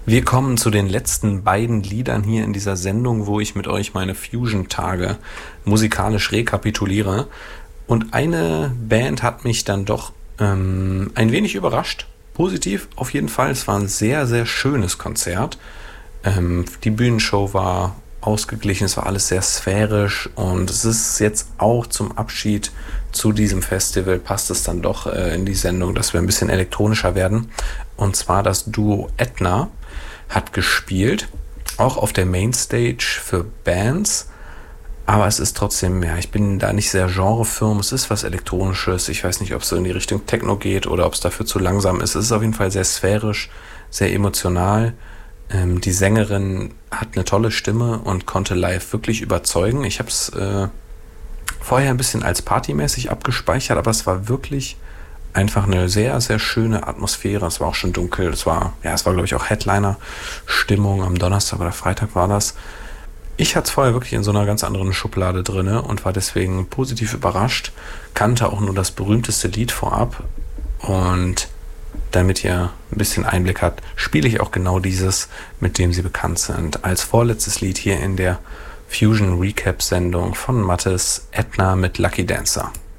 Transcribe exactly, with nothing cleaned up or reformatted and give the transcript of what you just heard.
Wir kommen zu den letzten beiden Liedern hier in dieser Sendung, wo ich mit euch meine Fusion-Tage musikalisch rekapituliere. Und eine Band hat mich dann doch ähm, ein wenig überrascht. Positiv auf jeden Fall. Es war ein sehr, sehr schönes Konzert. Ähm, die Bühnenshow war ausgeglichen, es war alles sehr sphärisch und es ist jetzt auch zum Abschied zu diesem Festival passt es dann doch äh, in die Sendung, dass wir ein bisschen elektronischer werden. Und zwar das Duo Etna hat gespielt, auch auf der Mainstage für Bands, aber es ist trotzdem, ja, ich bin da nicht sehr genrefirm, es ist was Elektronisches, ich weiß nicht, ob es so in die Richtung Techno geht oder ob es dafür zu langsam ist, es ist auf jeden Fall sehr sphärisch, sehr emotional. Ähm, die Sängerin hat eine tolle Stimme und konnte live wirklich überzeugen. Ich habe es äh, vorher ein bisschen als partymäßig abgespeichert, aber es war wirklich einfach eine sehr, sehr schöne Atmosphäre. Es war auch schon dunkel. Es war, ja, es war, glaube ich, auch Headliner-Stimmung. Am Donnerstag oder Freitag war das. Ich hatte es vorher wirklich in so einer ganz anderen Schublade drin und war deswegen positiv überrascht. Kannte auch nur das berühmteste Lied vorab. Und damit ihr ein bisschen Einblick habt, spiele ich auch genau dieses, mit dem sie bekannt sind. Als vorletztes Lied hier in der Fusion Recap Sendung von Mathis, Etna mit Lucky Dancer.